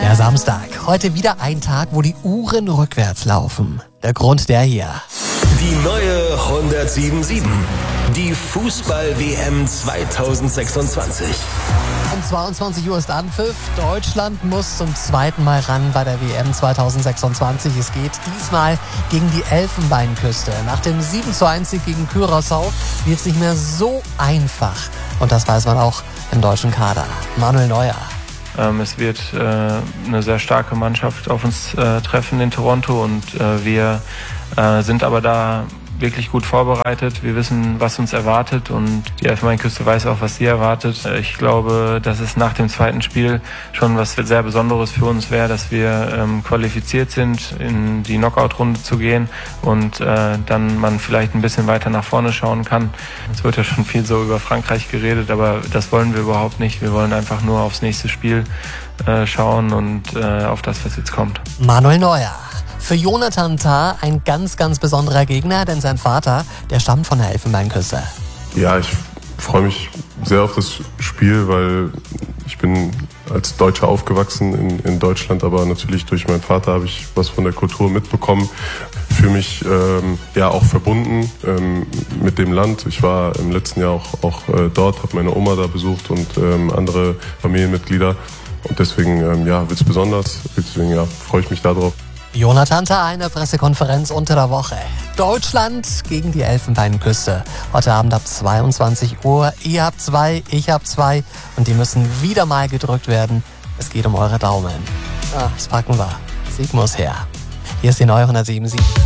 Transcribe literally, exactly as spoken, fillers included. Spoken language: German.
Der Samstag. Heute wieder ein Tag, wo die Uhren rückwärts laufen. Der Grund der hier. Die neue hundertsieben Komma sieben. Die Fußball-W M zweitausendsechsundzwanzig. Um zweiundzwanzig Uhr ist Anpfiff. Deutschland muss zum zweiten Mal ran bei der W M zweitausendsechsundzwanzig. Es geht diesmal gegen die Elfenbeinküste. Nach dem sieben zu eins Sieg gegen Curaçao wird es nicht mehr so einfach. Und das weiß man auch im deutschen Kader. Manuel Neuer. Ähm, es wird äh, eine sehr starke Mannschaft auf uns äh, treffen in Toronto und äh, wir äh, sind aber da wirklich gut vorbereitet. Wir wissen, was uns erwartet und die Elfenbeinküste weiß auch, was sie erwartet. Ich glaube, dass es nach dem zweiten Spiel schon was sehr Besonderes für uns wäre, dass wir ähm, qualifiziert sind, in die Knockout-Runde zu gehen und äh, dann man vielleicht ein bisschen weiter nach vorne schauen kann. Es wird ja schon viel so über Frankreich geredet, aber das wollen wir überhaupt nicht. Wir wollen einfach nur aufs nächste Spiel äh, schauen und äh, auf das, was jetzt kommt. Manuel Neuer. Für Jonathan Tah ein ganz, ganz besonderer Gegner, denn sein Vater, der stammt von der Elfenbeinküste. Ja, ich freue mich sehr auf das Spiel, weil ich bin als Deutscher aufgewachsen in, in Deutschland, aber natürlich durch meinen Vater habe ich was von der Kultur mitbekommen. Fühle mich ähm, ja auch verbunden ähm, mit dem Land. Ich war im letzten Jahr auch, auch äh, dort, habe meine Oma da besucht und ähm, andere Familienmitglieder. Und deswegen ähm, ja, wird es besonders. Deswegen ja, freue ich mich darauf. Jonathan Tah, eine Pressekonferenz unter der Woche. Deutschland gegen die Elfenbeinküste. Heute Abend ab zweiundzwanzig Uhr. Ihr habt zwei, ich hab zwei. Und die müssen wieder mal gedrückt werden. Es geht um eure Daumen. Ah, das packen wir. Sieg muss her. Hier ist die neue hundertsieben Komma sieben.